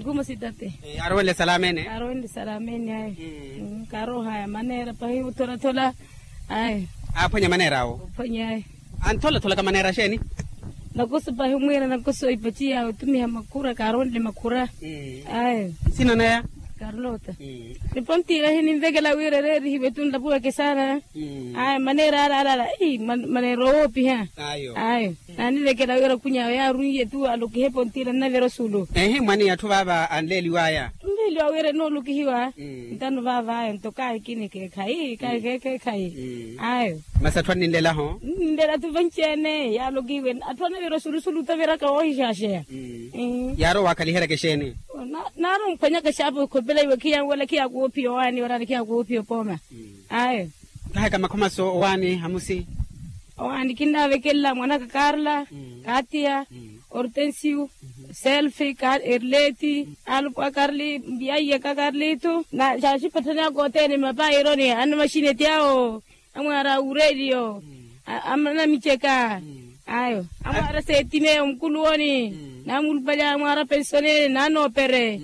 Gumo sitate. Arwele salamene. Arwele salamene ay. Karo haya manera pa hiyo tola ay. Apanya manera o. Panya ay. Antola ka manera sheni. Nakuso pa humwira nakuso ipatia utumia makura karonde makura. Ay. Sino na ya? Carlota. Riponti la hini vegela wire hibetunda buwa kesana. Ay manera ala manero opi ha. Ayo. Ay. Nani lekela wire kunya ya runye tu aluki hepontira na vero sulu. Mani ya tu baba anleli waya. Ndeli wire no luki hiwa. Ntano baba ntoka ikini ke kai. Ay. Masatwa nilela ho. Ndela tu vanchene ya luki wen atwana vero sulu ta vera ka ohisha. Yaro wakalihera kesheni. Narum kwanya kashabu kubela iwekia wala kia kuopio wani wala kia kuopio poma. Ayo. Kama kama so wani hamusi. Wani kinda vekela mwana Carla, Katia, Hortensio, Selfie, Erleti, Alpa Carli, Biaya Carlito. Na jashi patana gotene mapa ironi anu machine tiao. Amara uradio. Amana micheka. Ayo. Amara setime umkuluoni. Namulpaya amara pensone nano pere.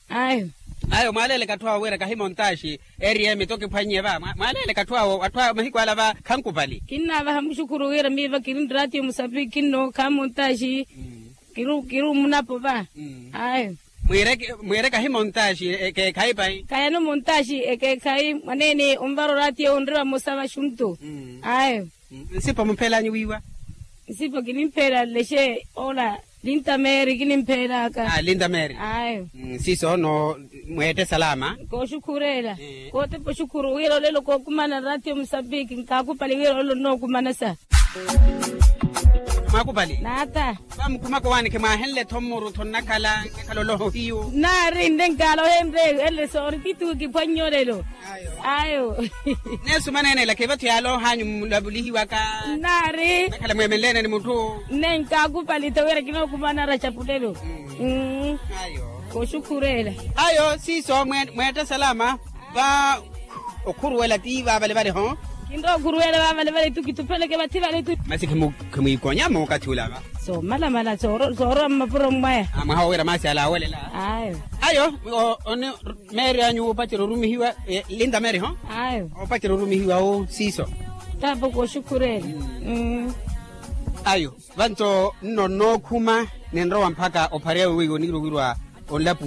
Ayo malele katwa wera kahimontashi area mitoke phanye ba malele katwa atwa mahikwala ba kankubali kinna ba hamshukuru wera miva kirindrati musafi kinno kamontashi kiru munapo ba. Ayo mwere kahimontashi ke kaibai kaya no montashi ke kai manene umbaro rati ondra musaba shunto. Ayo sipo mpela nyiwa sipo kinimpela leshe ola Linda Mary kinimpela ka. Linda Mary. Ayo. Siso no mwete salama. Ko shukurela. Ko te po shukuru wiro lelo ko kumana ratio Msambiki nkakupali wiro lo no kumana sa. Makupali. Nata. Bam kumako wani kema henle tomuru tonakala kalolo hiyo. Na rinden kalo hemre ele sori titu ki panyo lelo. Ayo. Nesu manene la kevati alo hanyu labulihi waka. Nari. Nakala mwemelene ni mutu. Nenka kupali tawera kino kumana rachapulelo. Ayo. Ko shukurela. Ayo siso mwete salama. Ba okuru wela tiba bale ho. Kindo kuruela bale tukitupele ke batiba le tu. Masi kemikonya mo katula ba. So mala zoro mapuro mbaya. Ama hawera masi ala wele la. Ayo one Mary anyu patiro rumi hiwa Linda Mary ho. Ayo. O patiro rumi hiwa o siso. Tapo ko shukurela. Ayo vanto no kuma nenro mpaka oparea wigo nigiro wirwa onla